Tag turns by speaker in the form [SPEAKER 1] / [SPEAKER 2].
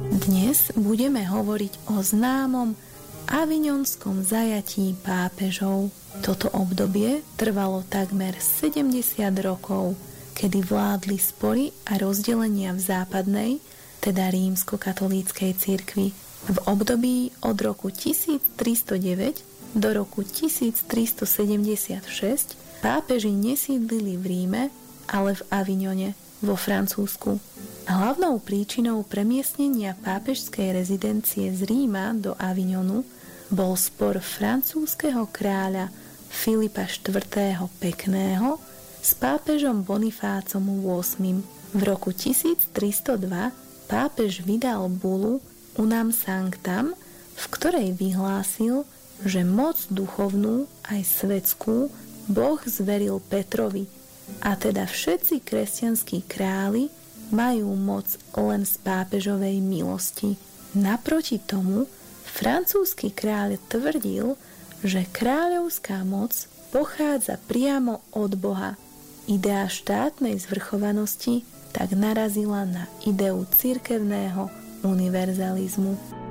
[SPEAKER 1] Dnes budeme hovoriť o známom avignonskom zajatí pápežov. Toto obdobie trvalo takmer 70 rokov, kedy vládli spory a rozdelenia v západnej, teda rímskokatolíckej cirkvi. V období od roku 1309 do roku 1376 pápeži nesídlili v Ríme, ale v Avignone vo Francúzsku. Hlavnou príčinou premiestnenia pápežskej rezidencie z Ríma do Avignonu bol spor francúzskeho kráľa Filipa IV. Pekného s pápežom Bonifácom VIII. V roku 1302 pápež vydal bulu Unam Sanctam, v ktorej vyhlásil, že moc duchovnú aj svetskú Boh zveril Petrovi, a teda všetci kresťanskí králi majú moc len z pápežovej milosti. Naproti tomu francúzsky kráľ tvrdil, že kráľovská moc pochádza priamo od Boha. Idea štátnej zvrchovanosti tak narazila na ideu cirkevného univerzalizmu.